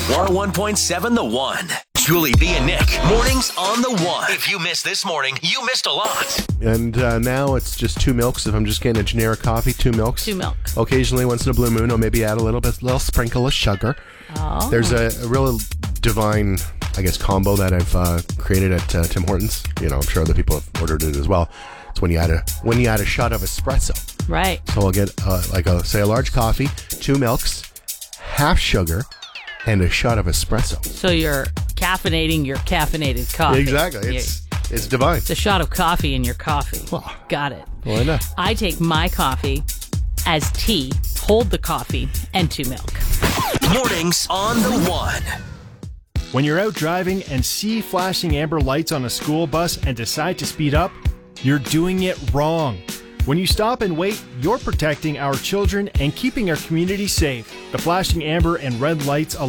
101.7 The One. Julie B and Nick. Mornings on The One. If you missed this morning, you missed a lot. And now it's just 2 milks. If I'm just getting a generic coffee, 2 milks. 2 milks. Occasionally, once in a blue moon, I'll maybe add a little sprinkle of sugar. Oh. There's a real divine, I guess, combo that I've created at Tim Hortons. You know, I'm sure other people have ordered it as well. It's when you add a shot of espresso. Right. So I'll get a large coffee, 2 milks, half sugar, and a shot of espresso. So you're caffeinating your caffeinated coffee. Exactly. It's divine. It's a shot of coffee in your coffee. Oh. Got it. Why not? I take my coffee as tea, hold the coffee, and 2 milk. Mornings on The One. When you're out driving and see flashing amber lights on a school bus and decide to speed up, you're doing it wrong. When you stop and wait, you're protecting our children and keeping our community safe. The flashing amber and red lights